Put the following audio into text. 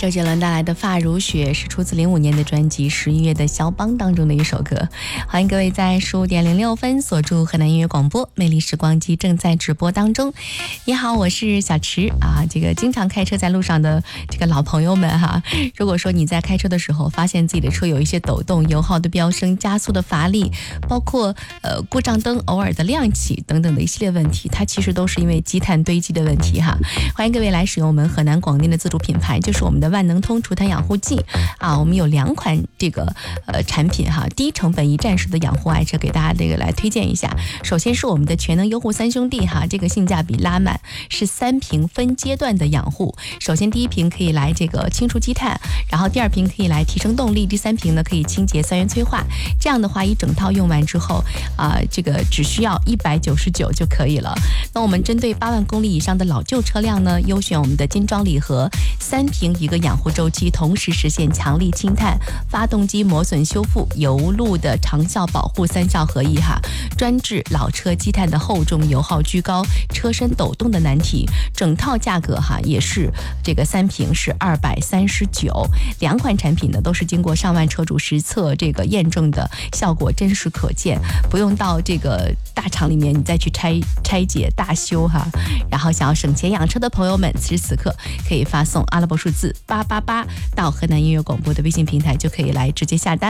周杰伦带来的《发如雪》是出自05年的专辑《11月的肖邦》当中的一首歌。欢迎各位在15点06分锁住河南音乐广播，魅力时光机正在直播当中。你好，我是小池啊。这个经常开车在路上的这个老朋友们哈，如果说你在开车的时候发现自己的车有一些抖动、油耗的飙升、加速的乏力，包括故障灯偶尔的亮起等等的一系列问题，它其实都是因为积碳堆积的问题哈。欢迎各位来使用我们河南广电的自主品牌，就是我们的万能通除碳养护剂啊。我们有2款这个产品哈，低成本一站式的养护爱车给大家这个来推荐一下。首先是我们的全能优护3兄弟哈，这个性价比拉满，是3瓶分阶段的养护。首先第1瓶可以来这个清除积碳，然后第2瓶可以来提升动力，第3瓶呢可以清洁三元催化。这样的话一整套用完之后这个只需要199就可以了。那我们针对8万公里以上的老旧车辆呢，优选我们的金装礼盒，3瓶1个养护周期，同时实现强力清碳、发动机磨损修复、油路的长效保护3效合一哈，专治老车积碳的厚重、油耗居高、车身抖动的难题。整套价格哈也是这个3瓶是239，2款产品呢都是经过上万车主实测这个验证的，效果真实可见，不用到这个大厂里面你再去拆解大修哈。然后想要省钱养车的朋友们，此时此刻可以发送阿拉伯数字888到河南音乐广播的微信平台，就可以来直接下单。